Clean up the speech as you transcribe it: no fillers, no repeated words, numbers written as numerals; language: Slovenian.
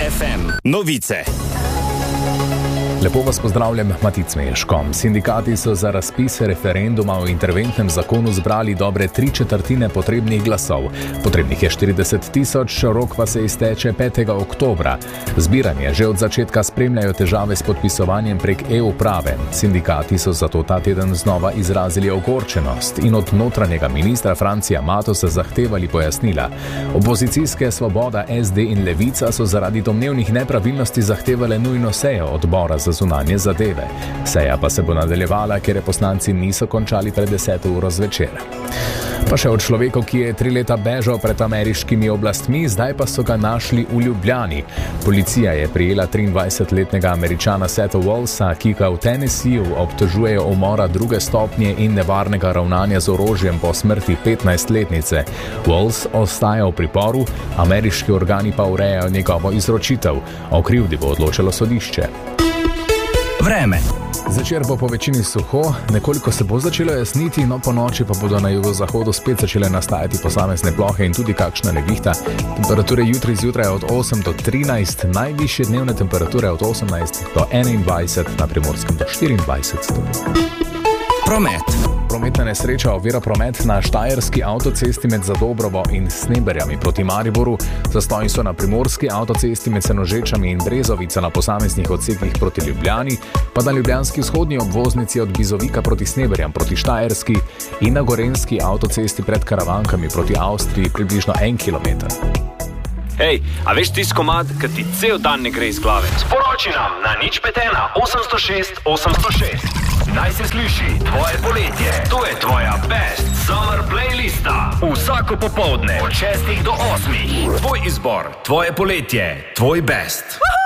FM. Novice. Lepo vas pozdravljam, Matic Meškom. Sindikati so za razpis referenduma o interventnem zakonu zbrali dobre 3/4 potrebnih glasov. Potrebnih je 40 000, rok pa se izteče 5. oktobra. Zbiranje že od začetka spremljajo težave s podpisovanjem prek e-uprave. Sindikati so zato ta teden znova izrazili ogorčenost in od notranjega ministra Francija Matosa zahtevali pojasnila. Opozicijske Svoboda, SD in Levica so zaradi domnevnih nepravilnosti zahtevale nujno sejo odbora za zunanje zadeve. Seja pa se bo nadaljevala, ker poslanci niso končali pred 10. uro zvečer. Pa še o človeku, ki je 3 leta bežal pred ameriškimi oblastmi, zdaj pa so ga našli v Ljubljani. Policija je prijela 23-letnega Američana Setha Wallsa, ki ga v Tennesseeju obtožujejo umora 2. stopnje in nevarnega ravnanja z orožjem po smrti 15-letnice. Walls ostaja v priporu, ameriški organi pa urejajo njegovo izročitev. O krivdi bo odločilo sodišče. Vreme. Zvečer bo po večini suho, nekoliko se bo začelo jasniti, no po noči pa bodo na jugozahodu spet začele nastajati posamezne plohe in tudi kakšna nevihta. Temperature jutri zjutraj od 8 do 13, najvišje dnevne temperature od 18 do 21, na Primorskem do 24 stopinj. Promet. Prometna nesreča ovira promet na štajerski avtocesti med Zadobrovo in Sneberjami proti Mariboru. Zastoji so na primorski avtocesti med Senožečami in Brezovica na posameznih odsekih proti Ljubljani, pa na ljubljanski vzhodni obvoznici od Bizovika proti Sneberjam proti Štajerski in na gorenski avtocesti pred Karavankami proti Avstriji približno 1 kilometer. Hej, a veš tisti komad, ki ti cel dan ne gre iz glave? Sporoči nam na 051 806 806. Naj se sliši tvoje poletje. To je tvoja best summer playlista. Vsako popoldne od 6 do 8. Tvoj izbor, tvoje poletje, tvoj best.